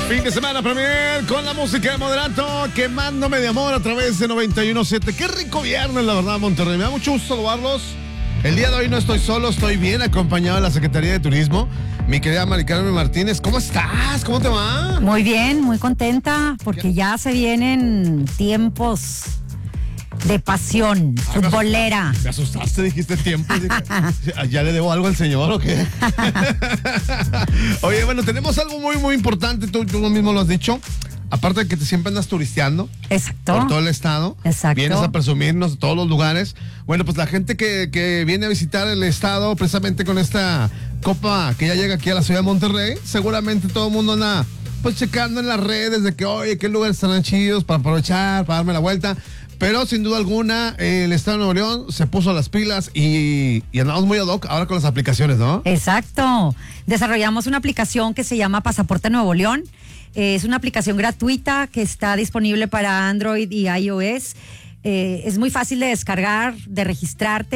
Fin de semana premier con la música de Moderato, quemándome de amor a través de 91.7. Qué rico viernes, la verdad, Monterrey. Me da mucho gusto saludarlos. El día de hoy no estoy solo, estoy bien acompañado de la Secretaría de Turismo. Mi querida Mari Carmen Martínez, ¿cómo estás? ¿Cómo te va? Muy bien, muy contenta porque ya se vienen tiempos de pasión futbolera. Me asustaste, dijiste tiempo. ¿Ya le debo algo al señor o qué? Oye, bueno, tenemos algo muy, muy importante. Tú mismo lo has dicho. Aparte de que te siempre andas turisteando. Exacto. Por todo el estado. Exacto. Vienes a presumirnos de todos los lugares. Bueno, pues la gente que viene a visitar el estado precisamente con esta copa que ya llega aquí a la ciudad de Monterrey, seguramente todo el mundo anda pues checando en las redes de que, oye, qué lugares están chidos para aprovechar, para darme la vuelta. Pero sin duda alguna, el estado de Nuevo León se puso las pilas y andamos muy ad hoc ahora con las aplicaciones, ¿no? Exacto. Desarrollamos una aplicación que se llama Pasaporte Nuevo León. Es una aplicación gratuita que está disponible para Android y iOS. Es muy fácil de descargar, de registrarte.